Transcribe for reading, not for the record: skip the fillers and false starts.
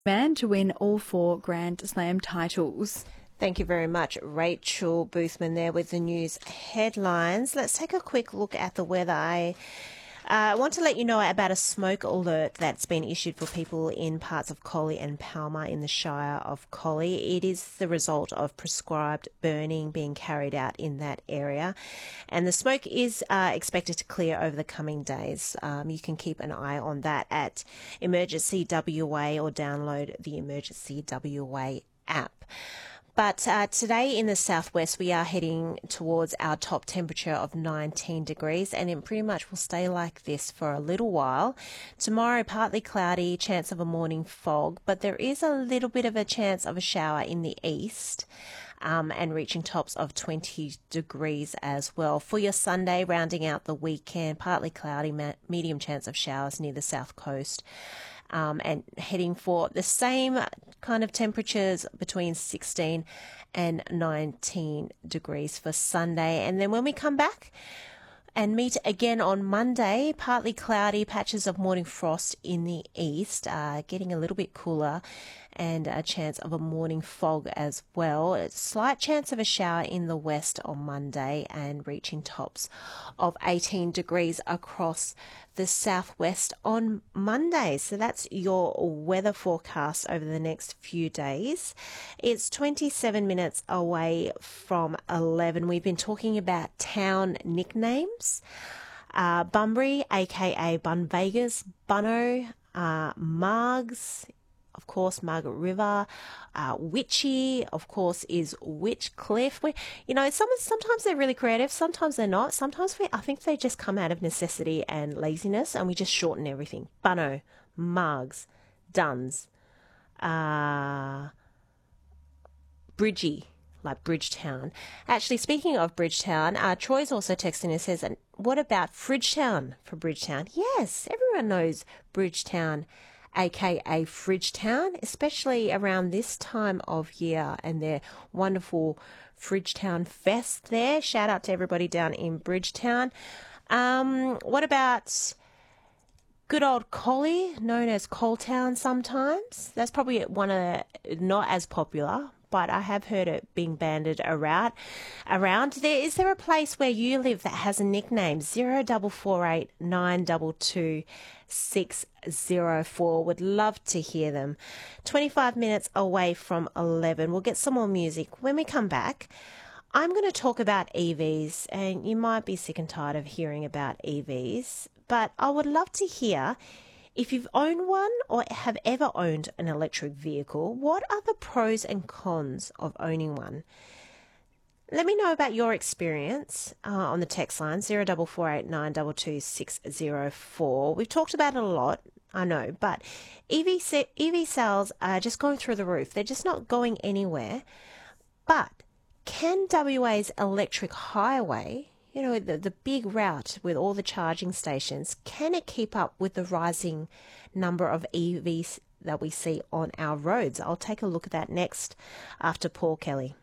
Man to win all 4 Grand Slam titles. Thank you very much, Rachel Boothman there with the news headlines. Let's take a quick look at the weather. I want to let you know about a smoke alert that's been issued for people in parts of Collie and Palmer in the Shire of Collie. It is the result of prescribed burning being carried out in that area, and the smoke is expected to clear over the coming days. You can keep an eye on that at Emergency WA or download the Emergency WA app. But today in the southwest, we are heading towards our top temperature of 19 degrees, and it pretty much will stay like this for a little while. Tomorrow, partly cloudy, chance of a morning fog, but there is a little bit of a chance of a shower in the east. And reaching tops of 20 degrees as well. For your Sunday, rounding out the weekend, partly cloudy, medium chance of showers near the south coast. And heading for the same kind of temperatures between 16 and 19 degrees for Sunday. And then when we come back and meet again on Monday, partly cloudy, patches of morning frost in the east, getting a little bit cooler, and a chance of a morning fog as well. A slight chance of a shower in the west on Monday, and reaching tops of 18 degrees across the southwest on Monday. So that's your weather forecast over the next few days. It's 27 minutes away from 11. We've been talking about town nicknames. Bunbury, aka Bun Vegas, Bunno, Margs, of course, Margaret River, Witchy, of course, is Witchcliff. Sometimes they're really creative, sometimes they're not. Sometimes I think they just come out of necessity and laziness, and we just shorten everything. Bunno, Margs, Duns, Bridgie, like Bridgetown. Actually, speaking of Bridgetown, Troy's also texting and says, what about Fridgetown for Bridgetown? Yes, everyone knows Bridgetown, aka Fridgetown, especially around this time of year and their wonderful Fridgetown Fest there. Shout out to everybody down in Bridgetown. What about good old Collie, known as Coletown sometimes? That's probably not as popular, but I have heard it being banded around. Is there a place where you live that has a nickname? 0448 922 604. Would love to hear them. 25 minutes away from 11. We'll get some more music. When we come back, I'm going to talk about EVs, and you might be sick and tired of hearing about EVs, but I would love to hear if you've owned one or have ever owned an electric vehicle. What are the pros and cons of owning one? Let me know about your experience on the text line, 0448 922 604. We've talked about it a lot, I know, but EV sales are just going through the roof. They're just not going anywhere. But can WA's electric highway, the big route with all the charging stations, can it keep up with the rising number of EVs that we see on our roads? I'll take a look at that next after Paul Kelly.